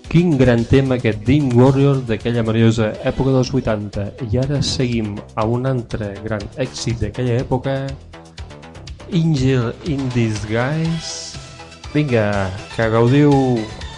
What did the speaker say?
Quin gran tema aquest Dream Warrior d'aquella meravellosa època dels 80. I ara seguim a un altre gran èxit d'aquella època, Angel in Disguise. Vinga, que gaudiu